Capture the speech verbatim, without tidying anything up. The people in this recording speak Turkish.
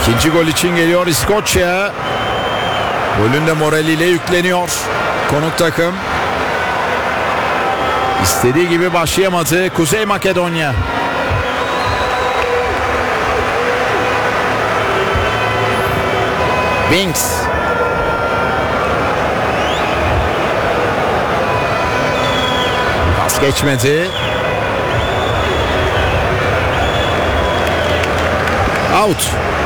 İkinci gol için geliyor İskoçya. Golün de moraliyle yükleniyor konuk takım. İstediği gibi başlayamadı Kuzey Makedonya. Winks. Pas geçmedi. Out.